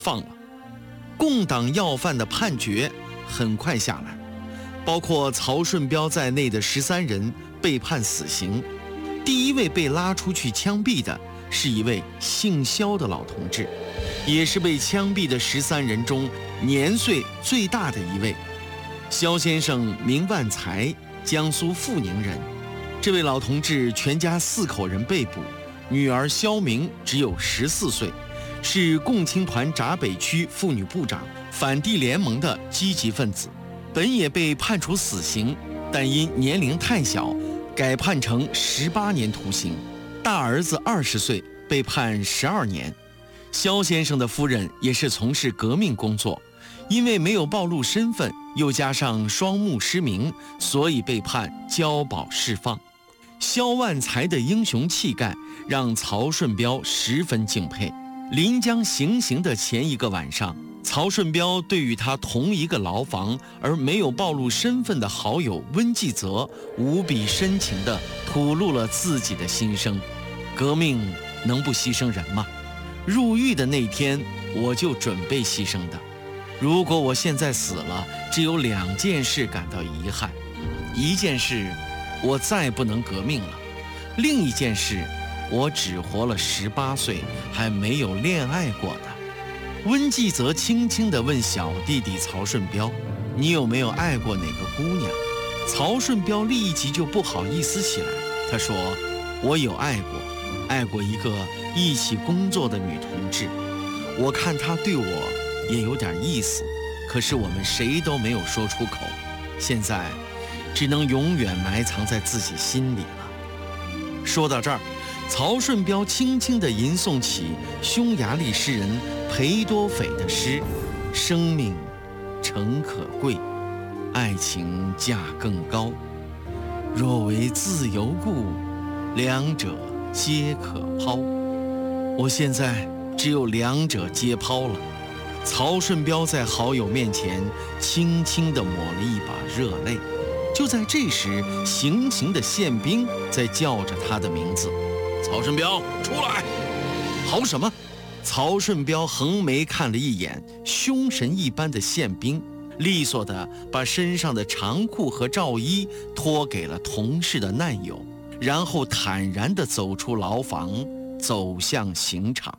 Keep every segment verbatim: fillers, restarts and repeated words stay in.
放了。共党要犯的判决很快下来，包括曹顺标在内的十三人被判死刑。第一位被拉出去枪毙的是一位姓肖的老同志，也是被枪毙的十三人中年岁最大的一位。肖先生名万才，江苏阜宁人。这位老同志全家四口人被捕，女儿肖明只有十四岁，是共青团闸北区妇女部长，反帝联盟的积极分子，本也被判处死刑，但因年龄太小，改判成十八年徒刑。大儿子二十岁，被判十二年。肖先生的夫人也是从事革命工作，因为没有暴露身份，又加上双目失明，所以被判交保释放。肖万才的英雄气概让曹顺标十分敬佩。临将行刑的前一个晚上，曹顺标对与他同一个牢房而没有暴露身份的好友温继泽无比深情地吐露了自己的心声。革命能不牺牲人吗？入狱的那天我就准备牺牲的。如果我现在死了，只有两件事感到遗憾。一件事，我再不能革命了；另一件事，我只活了十八岁，还没有恋爱过的。温继泽轻轻地问小弟弟曹顺标：“你有没有爱过哪个姑娘？”曹顺标立即就不好意思起来，他说：“我有爱过，爱过一个一起工作的女同志。我看她对我也有点意思，可是我们谁都没有说出口，现在只能永远埋藏在自己心里了。”说到这儿，曹顺标轻轻地吟诵起匈牙利诗人裴多斐的诗：“生命诚可贵，爱情价更高。若为自由故，两者皆可抛。”我现在只有两者皆抛了。曹顺标在好友面前轻轻地抹了一把热泪。就在这时，行刑的宪兵在叫着他的名字：“曹顺标，出来！”好什么？曹顺标横眉看了一眼凶神一般的宪兵，利索地把身上的长裤和罩衣脱给了同事的难友，然后坦然地走出牢房，走向刑场。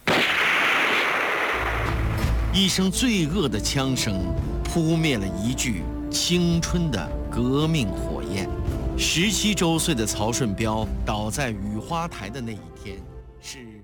一声罪恶的枪声扑灭了一具青春的革命火焰。十七周岁的曹顺标倒在雨花台的那一天是